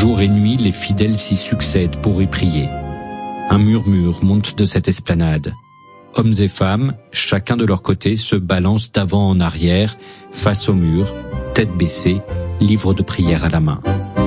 Jour et nuit, les fidèles s'y succèdent pour y prier. Un murmure monte de cette esplanade. Hommes et femmes, chacun de leur côté, se balancent d'avant en arrière, face au mur, tête baissée, livre de prière à la main.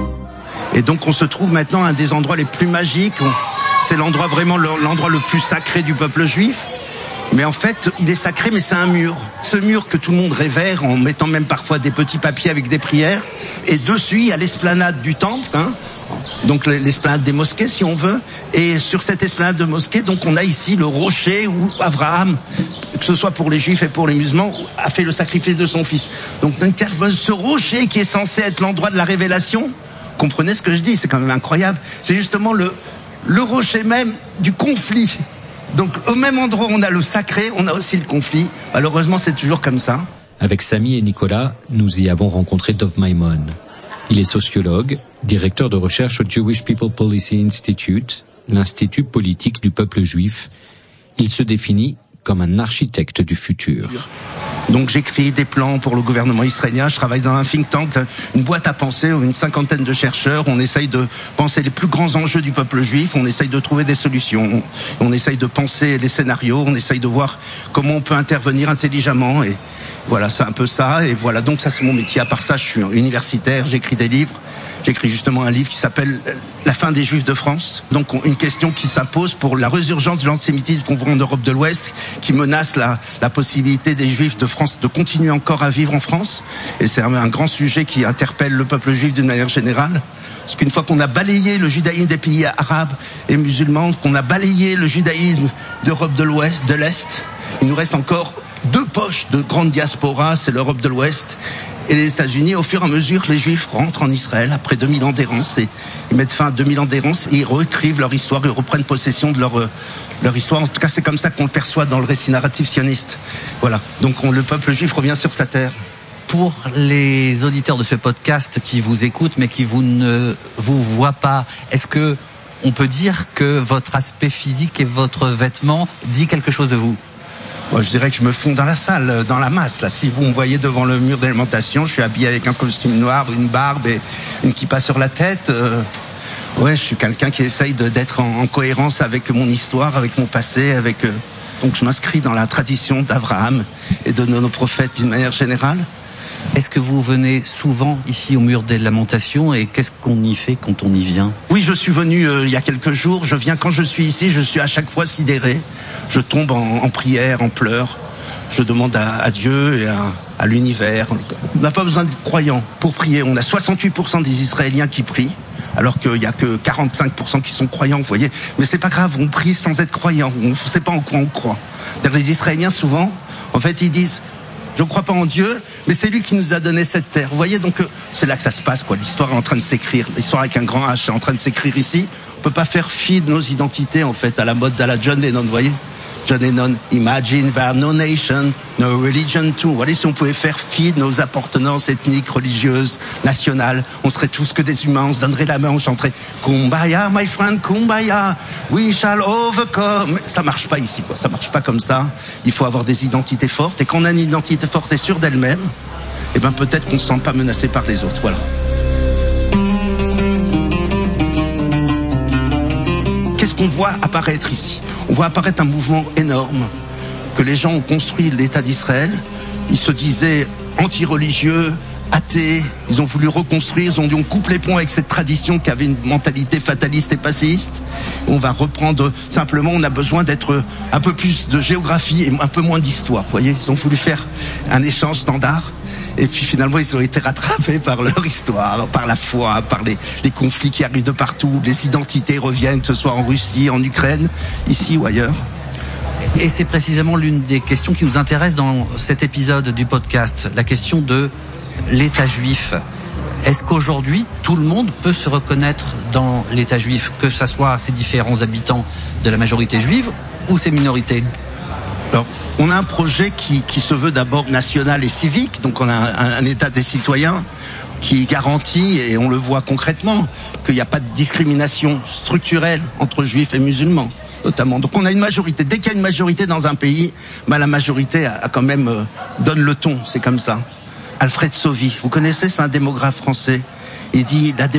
Et donc on se trouve maintenant à un des endroits les plus magiques. C'est l'endroit vraiment l'endroit le plus sacré du peuple juif. Mais en fait, il est sacré, mais c'est un mur. Ce mur que tout le monde révère en mettant même parfois des petits papiers avec des prières. Et dessus, il y a l'esplanade du temple, donc l'esplanade des mosquées, si on veut. Et sur cette esplanade de mosquée, donc on a ici le rocher où Abraham, que ce soit pour les juifs et pour les musulmans, a fait le sacrifice de son fils. Donc ce rocher qui est censé être l'endroit de la révélation, comprenez ce que je dis, c'est quand même incroyable. C'est justement le rocher même du conflit. Donc au même endroit où on a le sacré, on a aussi le conflit. Malheureusement, c'est toujours comme ça. Avec Samy et Nicolas, nous y avons rencontré Dov Maimon. Il est sociologue, directeur de recherche au Jewish People Policy Institute, l'institut politique du peuple juif. Il se définit comme un architecte du futur. Donc j'écris des plans pour le gouvernement israélien, je travaille dans un think tank, une boîte à penser, une cinquantaine de chercheurs, on essaye de penser les plus grands enjeux du peuple juif, on essaye de trouver des solutions, on essaye de penser les scénarios, on essaye de voir comment on peut intervenir intelligemment, et voilà, c'est un peu ça, et voilà, donc ça c'est mon métier. À part ça, je suis universitaire, j'écris des livres, j'écris justement un livre qui s'appelle La fin des Juifs de France, donc une question qui s'impose pour la résurgence de l'antisémitisme qu'on voit en Europe de l'Ouest, qui menace la possibilité des Juifs de France de continuer encore à vivre en France, et c'est un grand sujet qui interpelle le peuple juif d'une manière générale, parce qu'une fois qu'on a balayé le judaïsme des pays arabes et musulmans, qu'on a balayé le judaïsme d'Europe de l'Ouest, de l'Est, il nous reste encore deux poches de grande diaspora, c'est l'Europe de l'Ouest et les États-Unis. Au fur et à mesure, les Juifs rentrent en Israël après 2000 ans d'errance, et ils mettent fin à 2000 ans d'errance et ils réécrivent leur histoire, ils reprennent possession de leur histoire. En tout cas, c'est comme ça qu'on le perçoit dans le récit narratif sioniste. Voilà. Donc le peuple juif revient sur sa terre. Pour les auditeurs de ce podcast qui vous écoutent mais qui ne vous voient pas, est-ce que on peut dire que votre aspect physique et votre vêtement dit quelque chose de vous ? Moi, je dirais que je me fonds dans la salle, dans la masse. Là, si vous me voyez devant le mur d'alimentation, je suis habillé avec un costume noir, une barbe et une kippa sur la tête. Ouais, je suis quelqu'un qui essaye d'être en cohérence avec mon histoire, avec mon passé, donc je m'inscris dans la tradition d'Abraham et de nos prophètes d'une manière générale. Est-ce que vous venez souvent ici au mur des lamentations, et qu'est-ce qu'on y fait quand on y vient ? Oui, je suis venu il y a quelques jours. Je viens quand je suis ici, je suis à chaque fois sidéré. Je tombe en prière, en pleurs. Je demande à Dieu et à l'univers. On n'a pas besoin d'être croyant pour prier. On a 68% des Israéliens qui prient, alors qu'il n'y a que 45% qui sont croyants, vous voyez. Mais c'est pas grave, on prie sans être croyant. On ne sait pas en quoi on croit. C'est-à-dire, les Israéliens, souvent, en fait, ils disent: je ne crois pas en Dieu, mais c'est lui qui nous a donné cette terre. Vous voyez, donc c'est là que ça se passe, quoi. L'histoire est en train de s'écrire. L'histoire avec un grand H est en train de s'écrire ici. On peut pas faire fi de nos identités, en fait, à la mode de la John Lennon, vous voyez. John Lennon, imagine there are no nation, no religion too. Vous voyez, si on pouvait faire fi de nos appartenances ethniques, religieuses, nationales, on serait tous que des humains, on se donnerait la main, on chanterait Kumbaya, my friend, Kumbaya, we shall overcome. Ça marche pas ici, quoi. Ça marche pas comme ça. Il faut avoir des identités fortes, et quand on a une identité forte et sûre d'elle-même, eh ben peut-être qu'on se sent pas menacé par les autres. Voilà. Qu'est-ce qu'on voit apparaître ici ? On voit apparaître un mouvement énorme que les gens ont construit l'État d'Israël. Ils se disaient anti-religieux, athées. Ils ont voulu reconstruire. Ils ont dit on coupe les ponts avec cette tradition qui avait une mentalité fataliste et passéiste. On va reprendre. Simplement, on a besoin d'être un peu plus de géographie et un peu moins d'histoire. Vous voyez, ils ont voulu faire un échange standard. Et puis finalement, ils ont été rattrapés par leur histoire, par la foi, par les conflits qui arrivent de partout. Les identités reviennent, que ce soit en Russie, en Ukraine, ici ou ailleurs. Et c'est précisément l'une des questions qui nous intéresse dans cet épisode du podcast, la question de l'État juif. Est-ce qu'aujourd'hui, tout le monde peut se reconnaître dans l'État juif, que ce soit ses différents habitants de la majorité juive ou ses minorités ? Alors, on a un projet qui se veut d'abord national et civique, donc on a un État des citoyens qui garantit, et on le voit concrètement, qu'il n'y a pas de discrimination structurelle entre juifs et musulmans, notamment. Donc on a une majorité. Dès qu'il y a une majorité dans un pays, la majorité a quand même donne le ton, c'est comme ça. Alfred Sauvy, vous connaissez, c'est un démographe français. Il dit